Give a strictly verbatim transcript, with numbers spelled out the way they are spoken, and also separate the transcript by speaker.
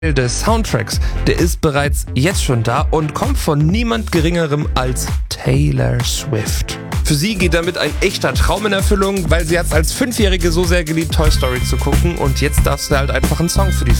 Speaker 1: des Soundtracks, der ist bereits jetzt schon da und kommt von niemand Geringerem als Taylor Swift. Für sie geht damit ein echter Traum in Erfüllung, weil sie hat es als Fünfjährige so sehr geliebt, Toy Story zu gucken, und jetzt darf sie halt einfach einen Song für die